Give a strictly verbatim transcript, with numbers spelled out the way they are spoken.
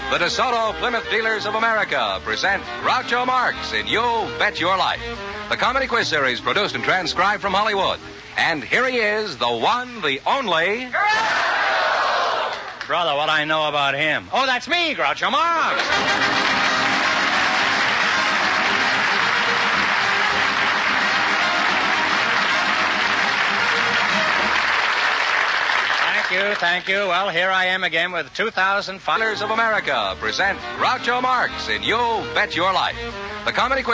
The DeSoto Plymouth Dealers of America present Groucho Marx in You Bet Your Life, the comedy quiz series produced and transcribed from Hollywood. And here he is, the one, the only... Brother, what I know about him. Oh, that's me, Groucho Marx. Thank you, thank you. Well, here I am again with two thousand five... Dealers of America present Groucho Marx in You Bet Your Life, the comedy quiz...